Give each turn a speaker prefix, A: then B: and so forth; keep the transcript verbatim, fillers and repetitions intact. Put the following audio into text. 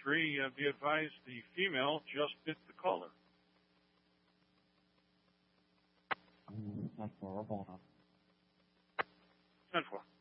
A: three, uh, be advised the female just bit the caller.
B: Mm, that's horrible.
A: ten four.